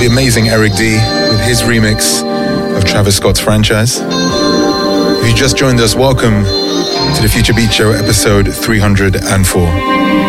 the amazing Eric D with his remix of Travis Scott's Franchise. If you just joined us, welcome to the Future Beat Show episode 304.